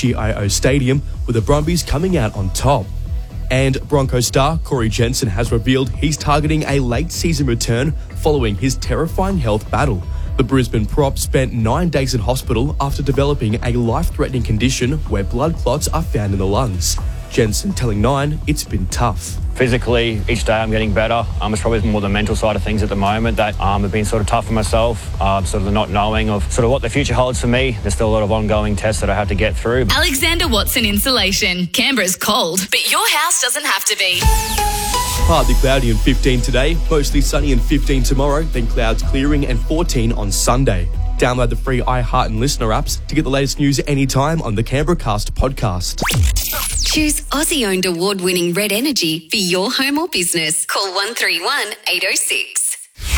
GIO Stadium, with the Brumbies coming out on top. And Broncos star Corey Jensen has revealed he's targeting a late-season return following his terrifying health battle. The Brisbane prop spent 9 days in hospital after developing a life-threatening condition where blood clots are found in the lungs. Jensen telling Nine it's been tough. Physically, each day I'm getting better. It's probably more the mental side of things at the moment that have been sort of tough for myself, sort of the not knowing of sort of what the future holds for me. There's still a lot of ongoing tests that I have to get through. Alexander Watson Insulation. Canberra's cold, but your house doesn't have to be. Partly cloudy and 15 today, mostly sunny and 15 tomorrow, then clouds clearing and 14 on Sunday. Download the free iHeart and Listener apps to get the latest news anytime on the Canberracast podcast. Choose Aussie-owned award-winning Red Energy for your home or business. Call 131 806.